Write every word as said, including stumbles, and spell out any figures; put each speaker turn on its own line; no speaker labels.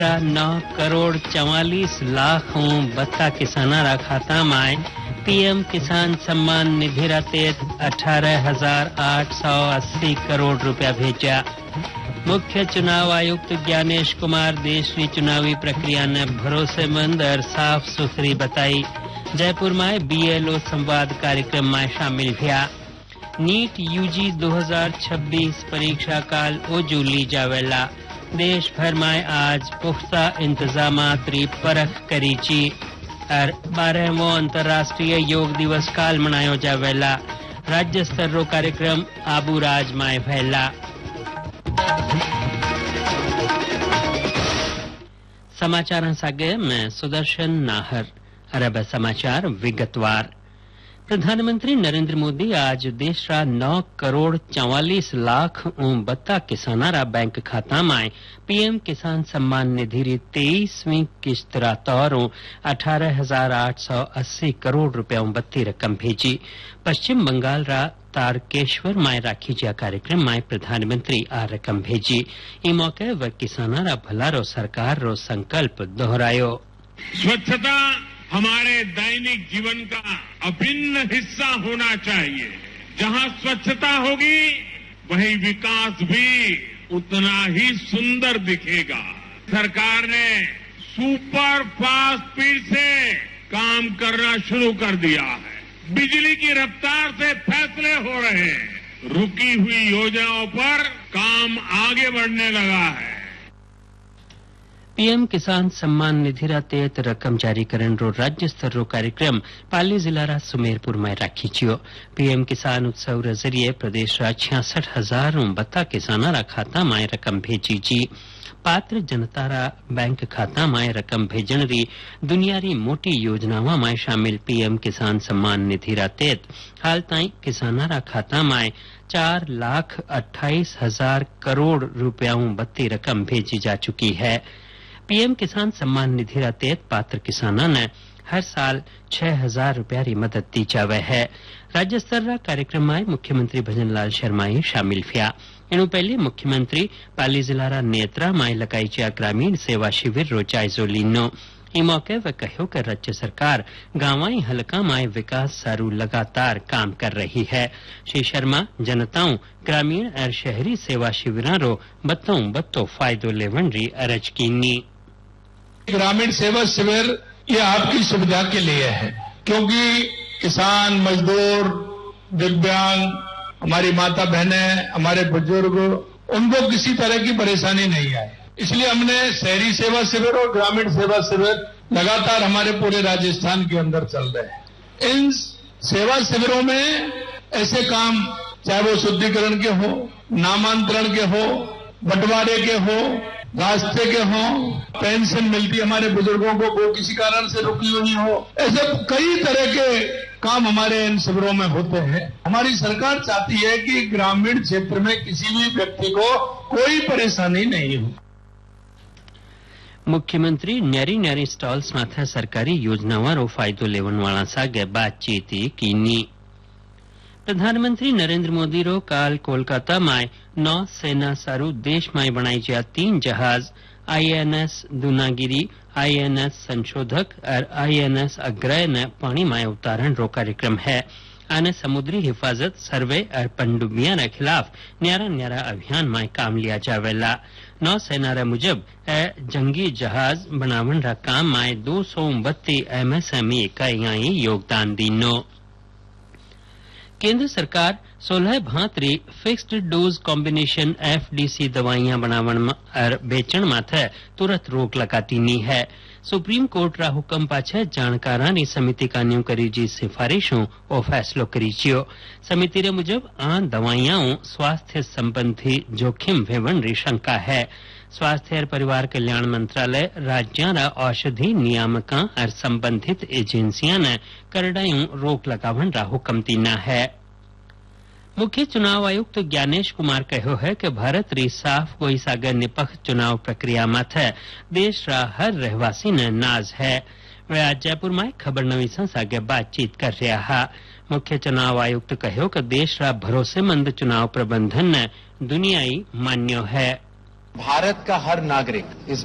नौ करोड़ चवालीस लाख बत्ता किसानारा खाता में पीएम किसान सम्मान निधि तहत अठारह हजार आठ सौ अस्सी करोड़ रुपया भेजा। मुख्य चुनाव आयुक्त ज्ञानेश कुमार देश की चुनावी प्रक्रिया ने भरोसेमंद और साफ सुथरी बताई। जयपुर में बीएलओ संवाद कार्यक्रम में शामिल हुआ। नीट यूजी दो हजार छब्बीस परीक्षा काल ओजू ली जावेला। देश भर में आज पुख्ता इंतजामात री परख करीची और बारहवो अंतर्राष्ट्रीय योग दिवस काल मनायो जावेला। राज्य स्तर रो कार्यक्रम आबूराज में भैला। समाचार सागे मैं सुदर्शन नाहर। अरब समाचार विगतवार। प्रधानमंत्री नरेंद्र मोदी आज देश रा नौ करोड़ चौवालीस लाख बत्ता किसानारा बैंक खाता में पीएम किसान सम्मान निधि री तेईसवीं किस्त रा तौर अठारह हजार आठ सौ अस्सी करोड़ रुपया बत्ती रकम भेजी। पश्चिम बंगाल रा तारकेश्वर में राखी जा कार्यक्रम में प्रधानमंत्री आ रकम भेजी। ई मौके व किसानारा भला रो सरकार रो संकल्प दोहरायो।
स्वच्छता हमारे दैनिक जीवन का अभिन्न हिस्सा होना चाहिए। जहां स्वच्छता होगी वहीं विकास भी उतना ही सुंदर दिखेगा। सरकार ने सुपर फास्ट स्पीड से काम करना शुरू कर दिया है। बिजली की रफ्तार से फैसले हो रहे हैं। रुकी हुई योजनाओं पर काम आगे बढ़ने लगा है।
पीएम किसान सम्मान निधि तहत रकम जारी करण रो राज्य स्तर रो कार्यक्रम पाली जिला रा सुमेरपुर में राखी छियो। पीएम किसान उत्सव रे जरिए प्रदेश रा छियासठ हजार बत्ता किसानारा खाता में रकम भेजी जी। पात्र जनता रा बैंक खाता में रकम भेजन री दुनिया री मोटी योजनावां में शामिल पीएम किसान सम्मान निधि तहत हाल ताई किसानारा खाता में चार लाख अट्ठाईस हजार करोड़ रुपया बत्ती रकम भेजी जा चुकी है। पीएम किसान सम्मान निधि तहत पात्र किसाना ने हर साल छह हजार रुपया री मदद दी जावे है। राज्य स्तर रा कार्यक्रम में मुख्यमंत्री भजन लाल शर्मा ही शामिल हुआ। इनु पहले मुख्यमंत्री पाली जिला रा नेत्रा में लगाई जा ग्रामीण सेवा शिविर रो जायजो लीनो। ई मौके वे कहो कि राज्य सरकार गांवाई हलका में विकास सारू लगातार काम कर रही है। श्री शर्मा जनताओं ग्रामीण और शहरी सेवा शिविरा रो बत्तों बत्तो फायदो लेवन री अरज कीनी।
ग्रामीण सेवा शिविर ये आपकी सुविधा के लिए है, क्योंकि किसान, मजदूर, दिव्यांग, हमारी माता बहनें, हमारे बुजुर्ग, उनको किसी तरह की परेशानी नहीं आए। इसलिए हमने शहरी सेवा शिविर और ग्रामीण सेवा शिविर लगातार हमारे पूरे राजस्थान के अंदर चल रहे हैं। इन सेवा शिविरों में ऐसे काम, चाहे वो शुद्धिकरण के हो, नामांतरण के हो, बंटवारे के हो, रास्ते के हो, पेंशन मिलती हमारे बुजुर्गों को, वो किसी कारण से रुकी हुई हो, ऐसे कई तरह के काम हमारे इन शिविरों में होते हैं। हमारी सरकार चाहती है कि ग्रामीण क्षेत्र में किसी भी व्यक्ति को कोई परेशानी नहीं हो।
मुख्यमंत्री न्यारी न्यारी स्टॉल्स माथे सरकारी योजनाओं रो फायदो लेवन वाला सागे बातचीत कीनी। प्रधानमंत्री नरेंद्र मोदी रो काल कोलकाता में नौ सेना सारू देश में बनाई जा तीन जहाज आईएनएस दूनागिरी, आईएनएस संशोधक और आईएनएस अग्रय ने पानी में उतारण रो कार्यक्रम है। आने समुद्री हिफाजत, सर्वे और पनडुब्बियां के खिलाफ न्यारा न्यारा अभियान में काम लिया जावेला। नौ सेना रे मुजब ए जंगी जहाज बनावन रा काम में दो सौ बत्ती एमएसएमई इकाइयां योगदान दीनो। केंद्र सरकार सोलह भांतरी फिक्स्ड डोज कॉम्बिनेशन एफडीसी दवाइयां बनावन और बेचण माथे तुरंत रोक लगाती नी है। सुप्रीम कोर्ट रा हुक्म पाछे जाणकारानी समिति कान्यू करी जी सिफारिशों ओ फैसलो करी छियो। समिति रे मुजब आ दवाइयां स्वास्थ्य संबंधी जोखिम वेवन री शंका है। स्वास्थ्य और परिवार कल्याण मंत्रालय राज्यां रा औषधि नियामकां और संबंधित एजेंसियां ने करड़ायूं रोक लगावन रा हुक्म दीना है। मुख्य चुनाव आयुक्त ज्ञानेश कुमार कहो है कि भारत री साफ कोई सागर निपक्ष चुनाव प्रक्रिया माथे देश रा हर रहवासी ने नाज है। वे आज जयपुर में खबर नवीसा सागे बातचीत कर रहा है। मुख्य चुनाव आयुक्त कहो कि देश रा भरोसेमंद चुनाव प्रबंधन ने दुनियाई मान्यो है।
भारत का हर नागरिक इस